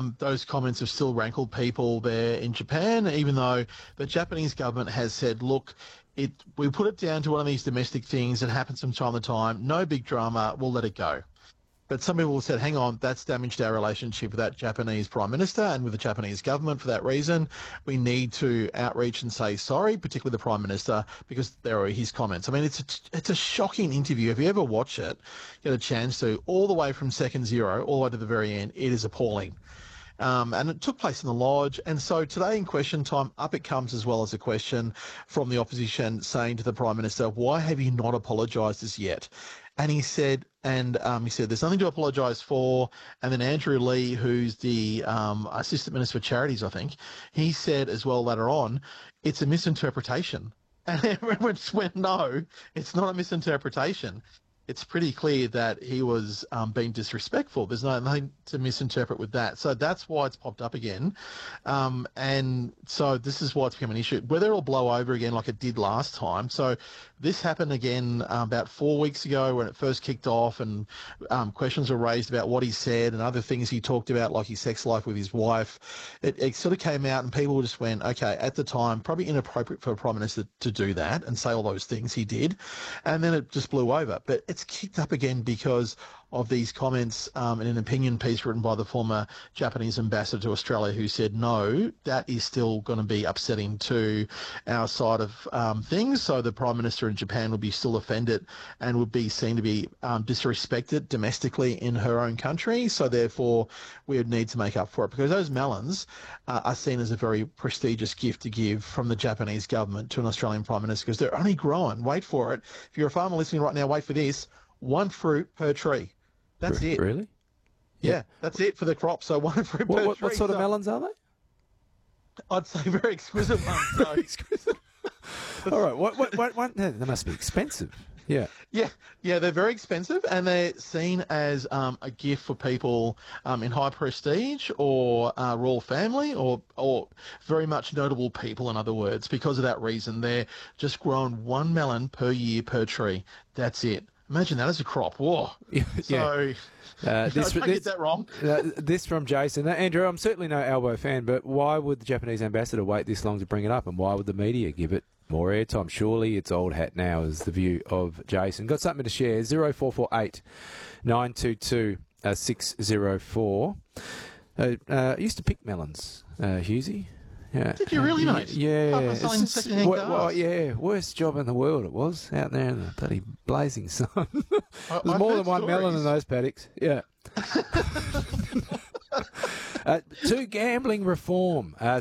those comments have still rankled people there in Japan, even though the Japanese government has said, look, we put it down to one of these domestic things that happens from time to time. No big drama. We'll let it go. But some people have said, hang on, that's damaged our relationship with that Japanese Prime Minister and with the Japanese government for that reason. We need to outreach and say sorry, particularly the Prime Minister, because there are his comments. I mean, it's a shocking interview. If you ever watch it, get a chance to, all the way from second zero, all the way to the very end, it is appalling. And it took place in the Lodge. And so today in question time, up it comes as well as a question from the opposition saying to the Prime Minister, why have you not apologised as yet? And he said, there's nothing to apologise for. And then Andrew Lee, who's the Assistant Minister for Charities, I think, he said as well later on, it's a misinterpretation. And everyone just went, no, it's not a misinterpretation. It's pretty clear that he was being disrespectful. There's nothing to misinterpret with that. So that's why it's popped up again. And so this is why it's become an issue. Whether it'll blow over again like it did last time. So this happened again about 4 weeks ago when it first kicked off, and questions were raised about what he said and other things he talked about, like his sex life with his wife. It sort of came out and people just went, okay, at the time, probably inappropriate for a Prime Minister to do that and say all those things he did. And then it just blew over. But it's kicked up again because of these comments in an opinion piece written by the former Japanese ambassador to Australia, who said, no, that is still going to be upsetting to our side of things. So the Prime Minister in Japan would be still offended and would be seen to be disrespected domestically in her own country. So therefore, we would need to make up for it, because those melons are seen as a very prestigious gift to give from the Japanese government to an Australian Prime Minister, because they're only growing, wait for it, if you're a farmer listening right now, wait for this, one fruit per tree. That's it. Really? Yeah, that's it for the crop. So one fruit per tree. What sort of melons are they? I'd say very exquisite ones. So. Exquisite. All right. What, they must be expensive. Yeah. Yeah, they're very expensive, and they're seen as a gift for people in high prestige or royal family or very much notable people, in other words. Because of that reason, they're just growing one melon per year per tree. That's it. Imagine that as a crop. Whoa. Yeah. So, don't get that wrong. This from Jason. Andrew, I'm certainly no Albo fan, but why would the Japanese ambassador wait this long to bring it up, and why would the media give it more airtime? Surely it's old hat now, is the view of Jason. Got something to share? 0448 922 604. I used to pick melons, Husey. Yeah. Did you really, mate? Yeah. Yeah. Worst job in the world it was, out there in the bloody blazing sun. There's more than one melon in those paddocks. Yeah. To gambling reform. A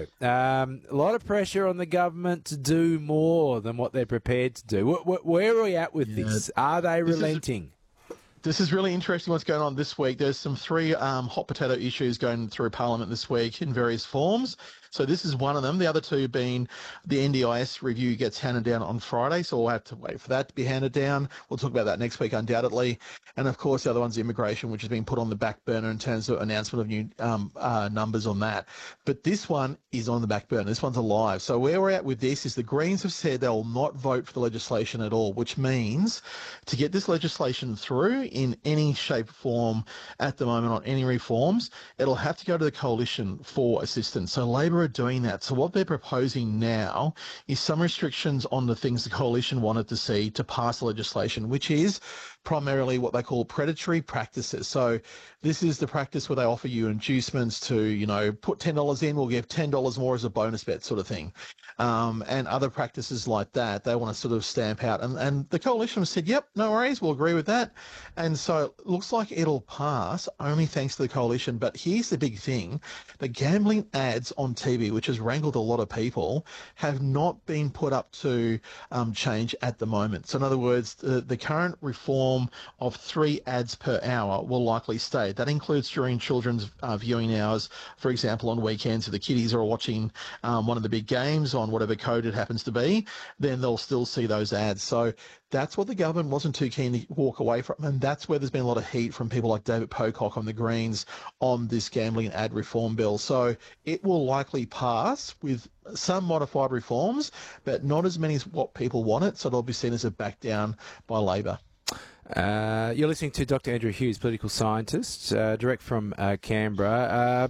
lot of pressure on the government to do more than what they're prepared to do. Where are we at with this? Are they relenting? This is really interesting what's going on this week. There's some three hot potato issues going through Parliament this week in various forms. So this is one of them. The other two being the NDIS review gets handed down on Friday, so we'll have to wait for that to be handed down. We'll talk about that next week, undoubtedly. And, of course, the other one's immigration, which has been put on the back burner in terms of announcement of new numbers on that. But this one is on the back burner. This one's alive. So where we're at with this is the Greens have said they will not vote for the legislation at all, which means to get this legislation through in any shape or form at the moment on any reforms, it'll have to go to the coalition for assistance. So Labor are doing that. So what they're proposing now is some restrictions on the things the coalition wanted to see to pass the legislation, which is primarily what they call predatory practices. So this is the practice where they offer you inducements to, put $10 in, we'll give $10 more as a bonus bet sort of thing. And other practices like that, they want to sort of stamp out. And the coalition said, yep, no worries, we'll agree with that. And so it looks like it'll pass only thanks to the coalition. But here's the big thing. The gambling ads on TV, which has rankled a lot of people, have not been put up to change at the moment. So in other words, the current reform of 3 ads per hour will likely stay. That includes during children's viewing hours, for example, on weekends if the kiddies are watching one of the big games on whatever code it happens to be, then they'll still see those ads. So that's what the government wasn't too keen to walk away from, and that's where there's been a lot of heat from people like David Pocock on the Greens on this gambling ad reform bill. So it will likely pass with some modified reforms, but not as many as what people want it, so it'll be seen as a back down by Labor. You're listening to Dr. Andrew Hughes, political scientist, direct from Canberra.